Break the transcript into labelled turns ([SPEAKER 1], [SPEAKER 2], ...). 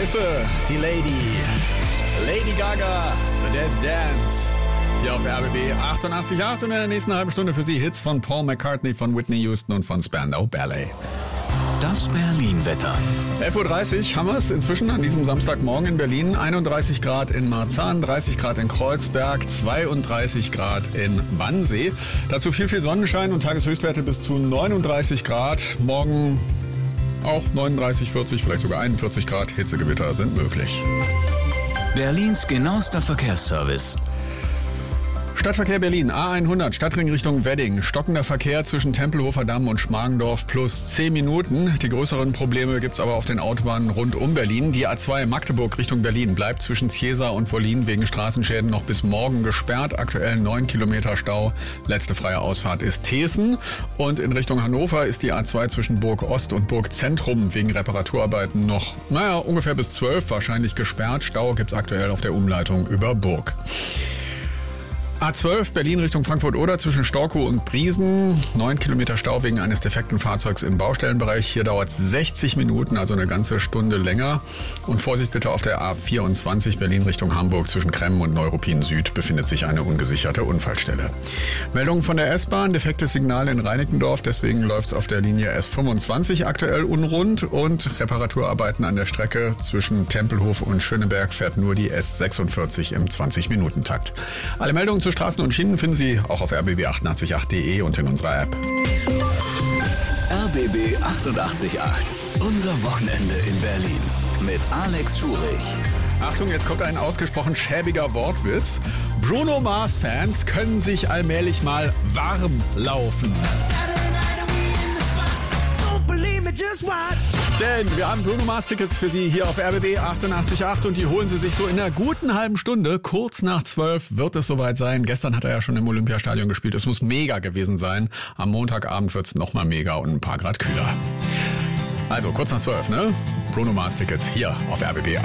[SPEAKER 1] ist sie, die Lady Gaga, The Dead Dance. Hier auf RBB 88.8 und in der nächsten halben Stunde für Sie Hits von Paul McCartney, von Whitney Houston und von Spandau Ballet.
[SPEAKER 2] Das Berlin-Wetter.
[SPEAKER 1] 11.30 Uhr haben wir es inzwischen an diesem Samstagmorgen in Berlin. 31 Grad in Marzahn, 30 Grad in Kreuzberg, 32 Grad in Wannsee. Dazu viel Sonnenschein und Tageshöchstwerte bis zu 39 Grad. Morgen auch 39, 40, vielleicht sogar 41 Grad. Hitzegewitter sind möglich.
[SPEAKER 2] Berlins genauester Verkehrsservice.
[SPEAKER 1] Stadtverkehr Berlin, A100, Stadtring Richtung Wedding. Stockender Verkehr zwischen Tempelhofer Damm und Schmargendorf plus 10 Minuten. Die größeren Probleme gibt's aber auf den Autobahnen rund um Berlin. Die A2 Magdeburg Richtung Berlin bleibt zwischen Ziesa und Wollin wegen Straßenschäden noch bis morgen gesperrt. Aktuell 9 Kilometer Stau. Letzte freie Ausfahrt ist Thesen. Und in Richtung Hannover ist die A2 zwischen Burg Ost und Burg Zentrum wegen Reparaturarbeiten noch, ungefähr bis 12 wahrscheinlich gesperrt. Stau gibt's aktuell auf der Umleitung über Burg. A12 Berlin Richtung Frankfurt-Oder zwischen Storkow und Briesen. 9 Kilometer Stau wegen eines defekten Fahrzeugs im Baustellenbereich. Hier dauert es 60 Minuten, also eine ganze Stunde länger. Und Vorsicht bitte auf der A24 Berlin Richtung Hamburg zwischen Kremmen und Neuruppin Süd befindet sich eine ungesicherte Unfallstelle. Meldung von der S-Bahn, defektes Signal in Reinickendorf, deswegen läuft es auf der Linie S25 aktuell unrund und Reparaturarbeiten an der Strecke zwischen Tempelhof und Schöneberg fährt nur die S46 im 20-Minuten-Takt. Alle Meldungen zu Straßen und Schienen finden Sie auch auf rbb888.de und in unserer App.
[SPEAKER 2] RBB 88.8. Unser Wochenende in Berlin mit Alex Schurich.
[SPEAKER 1] Achtung, jetzt kommt ein ausgesprochen schäbiger Wortwitz. Bruno Mars-Fans können sich allmählich mal warm laufen. Denn wir haben Bruno Mars Tickets für Sie hier auf RBB 88.8 und die holen Sie sich so in einer guten halben Stunde. Kurz nach 12 wird es soweit sein. Gestern hat er ja schon im Olympiastadion gespielt. Es muss mega gewesen sein. Am Montagabend wird es nochmal mega und ein paar Grad kühler. Also kurz nach 12, ne? Bruno Mars Tickets hier auf RBB